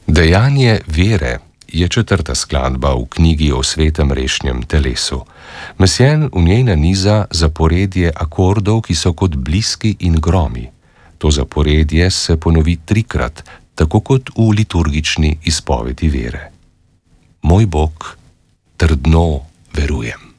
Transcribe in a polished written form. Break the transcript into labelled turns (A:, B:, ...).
A: Dejanje vere je četrta skladba v knjigi o svetem rešnjem telesu. Messiaen v njej naniza zaporedje akordov, ki so kot bliski in gromi. To zaporedje se ponovi trikrat, tako kot v liturgični izpovedi vere. Moj Bog, trdno verujem.